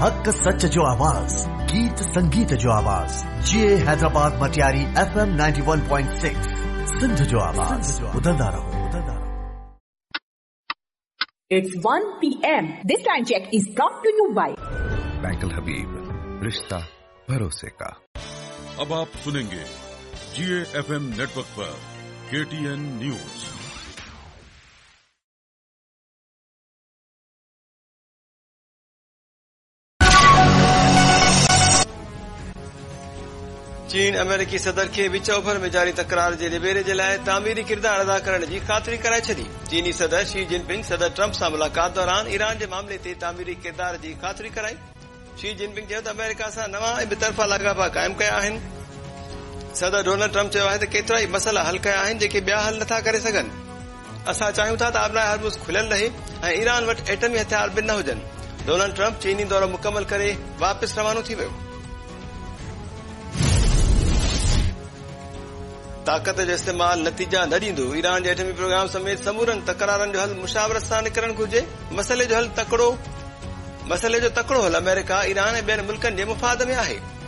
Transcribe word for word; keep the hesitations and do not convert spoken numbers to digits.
हक सच जो आवाज़, गीत संगीत जो आवाज़, जे Hyderabad Matiari F M ninety one point six, Sindh जो आवाज़, ॿुधंदा रहो, ॿुधंदा रहो। It's one p m This time check is brought to you by bank अल हबीब, रिश्ता भरोसे का। अब आप सुनेंगे जीए एफएम नेटवर्क पर केटीएन न्यूज। चीन अमेरिकी सदर खे विच ओभर में जारी तकरार जे निबेरे जे लाइ तामीरी किरदार अदा करण जी ख़ातिरी कराए छॾी। चीनी सदर शी जिनपिंग सदर ट्रंप सां मुलाक़ात दौरान ईरान जे मामले ते तामीरी किरदार जी ख़ातिरी कराई। शी जिनपिंग चयो त अमेरिका सां नवां ऐं बितरफ़ा लाॻापा क़ाइमु कया आहिनि। सदर डोनाल्ड ट्रंप चयो आहे त केतिरा ई मसइला हल कया आहिनि जेके ॿिया हल नथा करे सघनि। असां चाहियूं था त आबनाए हरमुज़ खुलियल रहे ऐं ईरान वटि एटमी हथियार बि न हुजनि। डोनाल्ड ट्रंप चीनी दौरो मुकमल करे वापसि रवानो थी वियो। ताक़त जो इस्तेमाल नतीजा न ॾींदो। ईरान जे एटमी प्रोग्राम समेत समूरनि तकरारनि जो हल मुशावरत सां निकिरणु घुर्जे। मसइले जो हल तकड़ो मसइले जो तकड़ो हल अमेरिका, ईरान ऐं ॿियनि मुल्कनि जे मुफ़ाद में आहे।